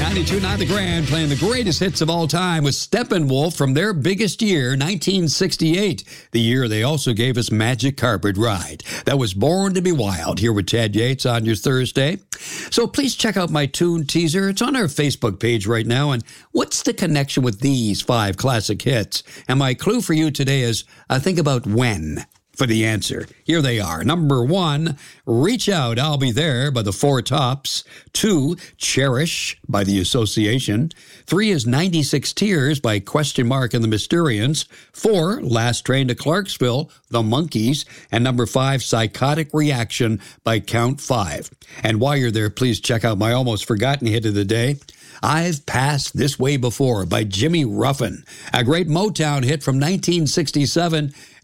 92.9 The Grand, playing the greatest hits of all time with Steppenwolf from their biggest year, 1968, the year they also gave us Magic Carpet Ride. That was Born to Be Wild, here with Ted Yates on your Thursday. So please check out my tune teaser. It's on our Facebook page right now. And what's the connection with these 5 classic hits? And my clue for you today is think about when. For the answer, here they are. Number 1, Reach Out, I'll Be There by the Four Tops. 2, Cherish by the Association. 3 is 96 Tears by Question Mark and the Mysterians. 4, Last Train to Clarksville, The Monkees. And number 5, Psychotic Reaction by Count 5. And while you're there, please check out my almost forgotten hit of the day, I've Passed This Way Before by Jimmy Ruffin, a great Motown hit from 1967.